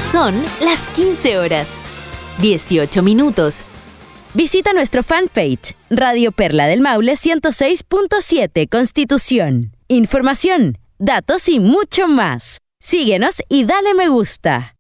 Son las 15 horas, 18 minutos. Visita nuestro fanpage, Radio Perla del Maule 106.7 Constitución. Información, datos y mucho más. Síguenos y dale me gusta.